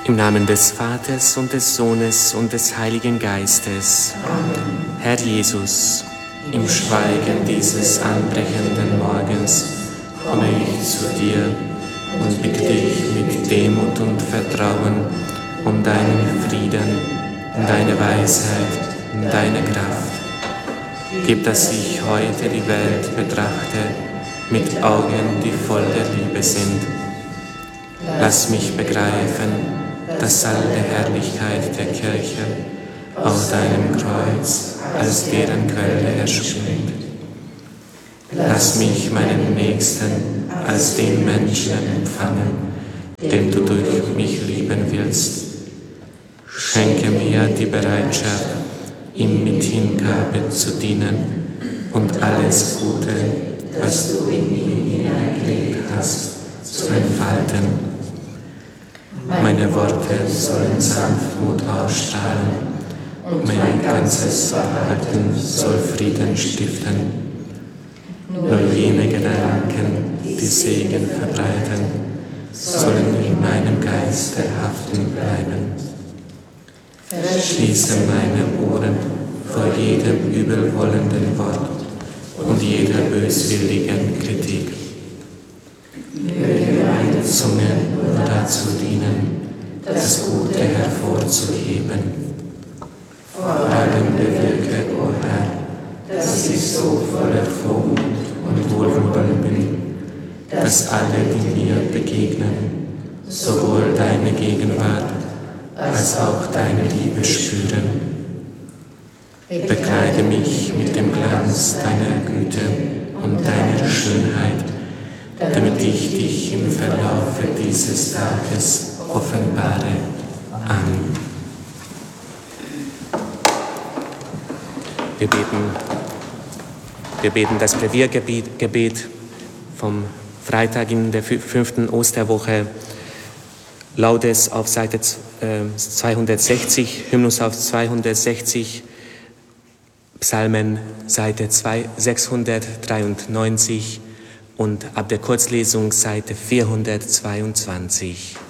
Im Namen des Vaters und des Sohnes und des Heiligen Geistes. Amen. Herr Jesus, im Schweigen dieses anbrechenden Morgens komme ich zu dir und bitte dich mit Demut und Vertrauen um deinen Frieden, deine Weisheit und deine Kraft. Gib, dass ich heute die Welt betrachte mit Augen, die voll der Liebe sind. Lass mich begreifen, dass alle Herrlichkeit der Kirche auf deinem Kreuz als deren Quelle erspringt. Lass mich meinen Nächsten als den Menschen empfangen, den du durch mich lieben willst. Schenke mir die Bereitschaft, ihm mit Hingabe zu dienen und alles Gute, was du in ihn hineingelegt hast, zu entfalten. Meine Worte sollen Sanftmut ausstrahlen und mein ganzes Verhalten soll Frieden stiften. Nur jene Gedanken, die Segen verbreiten, sollen in meinem Geiste haften bleiben. Verschließe meine Ohren vor jedem übelwollenden Wort und jeder böswilligen Kritik. Möge meine Zunge nur dazu dienen, das Gute hervorzuheben. Vor allem bewirke, o Herr, dass ich so voller Frohmut und Wohlwollen bin, dass alle, die mir begegnen, sowohl deine Gegenwart als auch deine Liebe spüren. Bekleide mich mit dem Glanz deiner Güte und deiner Schönheit, damit ich dich im Verlaufe dieses Tages offenbare. Amen. Wir beten das Breviergebet vom Freitag in der 5. Osterwoche. Laudes auf Seite 260, Hymnus auf 260, Psalmen Seite 693 und ab der Kurzlesung Seite 422.